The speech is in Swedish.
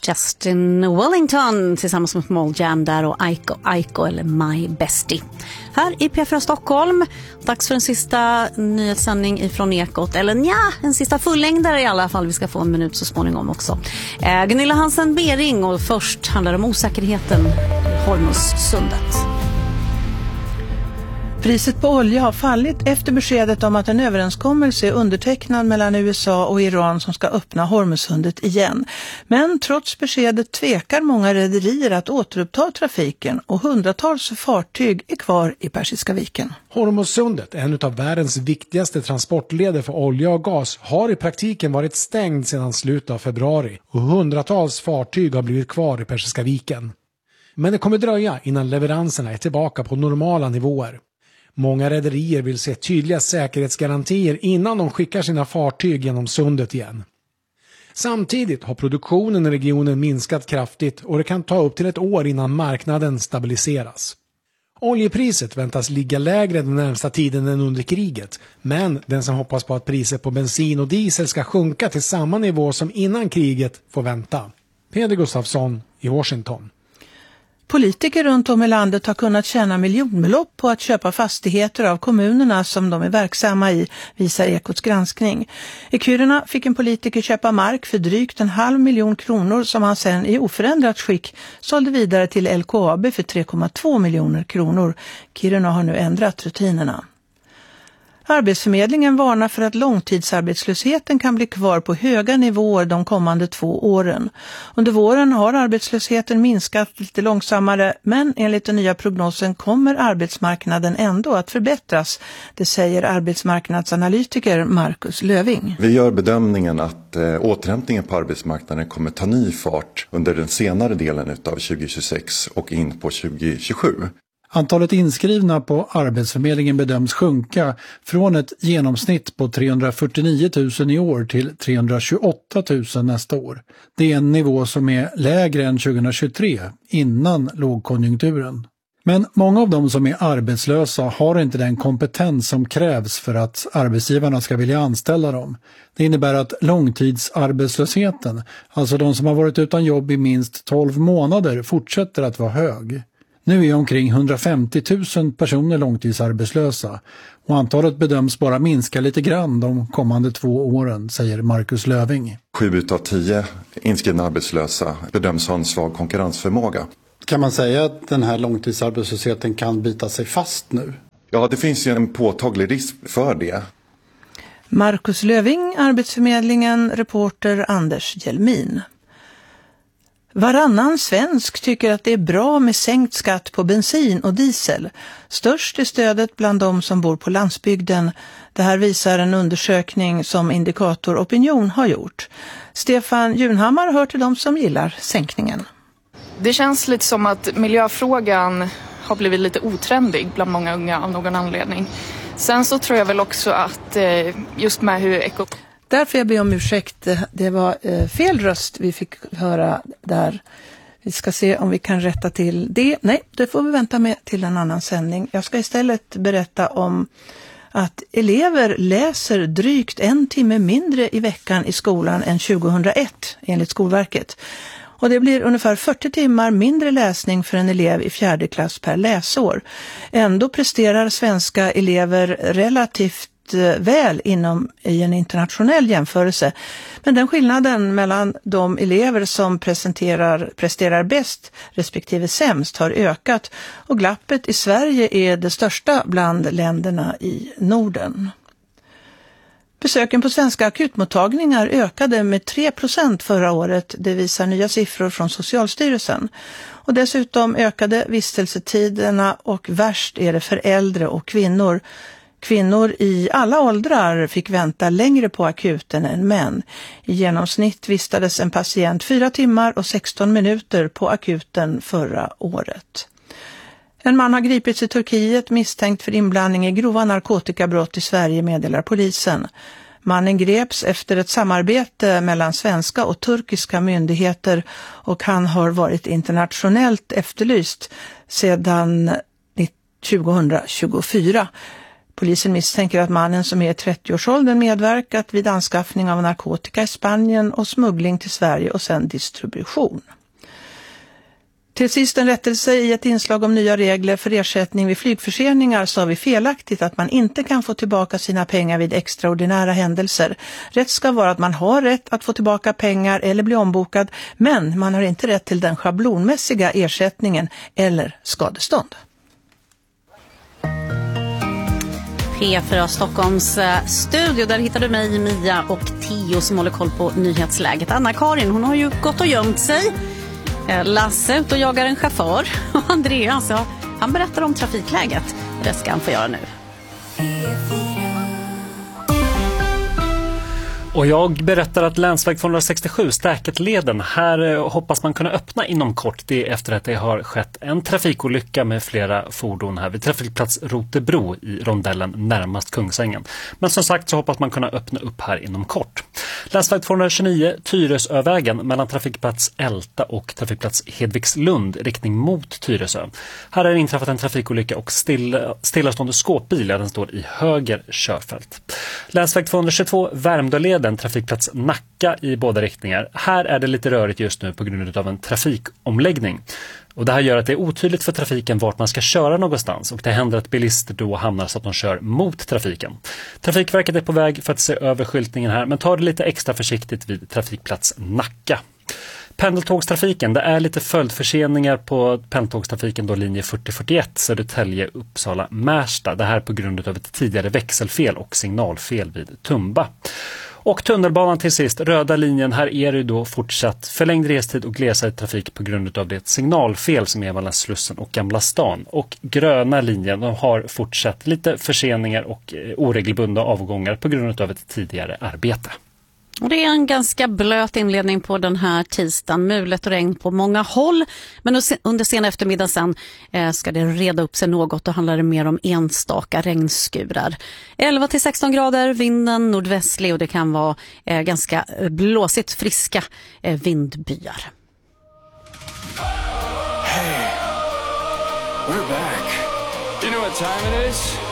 Justin Wellington tillsammans med Small Jam där och Aiko eller My Bestie. Här i P4 Stockholm, dags för en sista nyhetssändning ifrån Ekot. Eller en sista fullängdare i alla fall. Vi ska få en minut så småningom också. Gunilla Hansen Bering, och först handlar det om osäkerheten i Hormuzsundet. Priset på olja har fallit efter beskedet om att en överenskommelse är undertecknad mellan USA och Iran som ska öppna Hormuzsundet igen. Men trots beskedet tvekar många rederier att återuppta trafiken och hundratals fartyg är kvar i Persiska viken. Hormuzsundet, en av världens viktigaste transportleder för olja och gas, har i praktiken varit stängd sedan slutet av februari och hundratals fartyg har blivit kvar i Persiska viken. Men det kommer dröja innan leveranserna är tillbaka på normala nivåer. Många rederier vill se tydliga säkerhetsgarantier innan de skickar sina fartyg genom sundet igen. Samtidigt har produktionen i regionen minskat kraftigt och det kan ta upp till ett år innan marknaden stabiliseras. Oljepriset väntas ligga lägre den närmsta tiden än under kriget, men den som hoppas på att priset på bensin och diesel ska sjunka till samma nivå som innan kriget får vänta. Peder Gustafsson i Washington. Politiker runt om i landet har kunnat tjäna miljonbelopp på att köpa fastigheter av kommunerna som de är verksamma i, visar Ekots granskning. I Kiruna fick en politiker köpa mark för drygt 500 000 kronor som han sen i oförändrat skick sålde vidare till LKAB för 3,2 miljoner kronor. Kiruna har nu ändrat rutinerna. Arbetsförmedlingen varnar för att långtidsarbetslösheten kan bli kvar på höga nivåer de kommande 2 åren. Under våren har arbetslösheten minskat lite långsammare, men enligt den nya prognosen kommer arbetsmarknaden ändå att förbättras. Det säger arbetsmarknadsanalytiker Marcus Löving. Vi gör bedömningen att återhämtningen på arbetsmarknaden kommer ta ny fart under den senare delen av 2026 och in på 2027. Antalet inskrivna på Arbetsförmedlingen bedöms sjunka från ett genomsnitt på 349 000 i år till 328 000 nästa år. Det är en nivå som är lägre än 2023, innan lågkonjunkturen. Men många av de som är arbetslösa har inte den kompetens som krävs för att arbetsgivarna ska vilja anställa dem. Det innebär att långtidsarbetslösheten, alltså de som har varit utan jobb i minst 12 månader, fortsätter att vara hög. Nu är omkring 150 000 personer långtidsarbetslösa och antalet bedöms bara minska lite grann de kommande 2 åren, säger Marcus Löving. 7 av 10 inskrivna arbetslösa bedöms ha en svag konkurrensförmåga. Kan man säga att den här långtidsarbetslösheten kan bita sig fast nu? Ja, det finns ju en påtaglig risk för det. Marcus Löving, Arbetsförmedlingen, reporter Anders Hjelmin. Varannan svensk tycker att det är bra med sänkt skatt på bensin och diesel. Störst är stödet bland de som bor på landsbygden. Det här visar en undersökning som Indikator Opinion har gjort. Stefan Junhammar hör till de som gillar sänkningen. Det känns lite som att miljöfrågan har blivit lite otrendig bland många unga av någon anledning. Sen så tror jag väl också att just med hur Därför jag ber om ursäkt, det var fel röst vi fick höra där. Vi ska se om vi kan rätta till det. Nej, det får vi vänta med till en annan sändning. Jag ska istället berätta om att elever läser drygt 1 timme mindre i veckan i skolan än 2001 enligt Skolverket. Och det blir ungefär 40 timmar mindre läsning för en elev i 4:e klass per läsår. Ändå presterar svenska elever relativt väl i en internationell jämförelse. Men den skillnaden mellan de elever som presterar bäst respektive sämst har ökat och glappet i Sverige är det största bland länderna i Norden. Besöken på svenska akutmottagningar ökade med 3% förra året, det visar nya siffror från Socialstyrelsen. Och dessutom ökade vistelsetiderna och värst är det för äldre och kvinnor. Kvinnor i alla åldrar fick vänta längre på akuten än män. I genomsnitt vistades en patient 4 timmar och 16 minuter på akuten förra året. En man har gripits i Turkiet misstänkt för inblandning i grova narkotikabrott i Sverige, meddelar polisen. Mannen greps efter ett samarbete mellan svenska och turkiska myndigheter och han har varit internationellt efterlyst sedan 2024. Polisen misstänker att mannen som är i 30-årsåldern medverkat vid anskaffning av narkotika i Spanien och smuggling till Sverige och sedan distribution. Till sist en rättelse i ett inslag om nya regler för ersättning vid flygförseningar sa vi felaktigt att man inte kan få tillbaka sina pengar vid extraordinära händelser. Rätt ska vara att man har rätt att få tillbaka pengar eller bli ombokad, men man har inte rätt till den schablonmässiga ersättningen eller skadestånd. P4 Stockholms studio, där hittar du mig, Mia och Theo som håller koll på nyhetsläget. Anna-Karin, hon har ju gått och gömt sig. Lasse ut och jagar en chaufför. Och Andreas, han berättar om trafikläget. Det ska han få göra nu. Och jag berättar att länsväg 267, Stäketleden, här hoppas man kunna öppna inom kort. Det är efter att det har skett en trafikolycka med flera fordon här vid trafikplats Rotebro i rondellen närmast Kungsängen. Men som sagt så hoppas man kunna öppna upp här inom kort. Länsväg 229, Tyresövägen mellan trafikplats Älta och trafikplats Hedvigslund riktning mot Tyresö. Här är inträffat en trafikolycka och stillastående skåpbil, den står i höger körfält. Länsväg 222, Värmdöleden, trafikplats Nacka i båda riktningar. Här är det lite rörigt just nu på grund av en trafikomläggning. Och det här gör att det är otydligt för trafiken vart man ska köra någonstans, och det händer att bilister då hamnar så att de kör mot trafiken. Trafikverket är på väg för att se över skyltningen här, men tar det lite extra försiktigt vid trafikplats Nacka. Pendeltågstrafiken, det är lite följdförseningar på pendeltågstrafiken då linje 4041 Södertälje, Uppsala, Märsta. Det här på grund av ett tidigare växelfel och signalfel vid Tumba. Och tunnelbanan till sist, röda linjen, här är det då fortsatt förlängd restid och glesare trafik på grund av det signalfel som är mellan Slussen och Gamla stan. Och gröna linjen, de har fortsatt lite förseningar och oregelbundna avgångar på grund av ett tidigare arbete. Och det är en ganska blöt inledning på den här tisdagen. Mulet och regn på många håll. Men under sen eftermiddag sen ska det reda upp sig något och handlar det mer om enstaka regnskurar. 11-16 grader, vinden nordvästlig och det kan vara ganska blåsigt friska vindbyar. Hey, we're back. You know what time it is?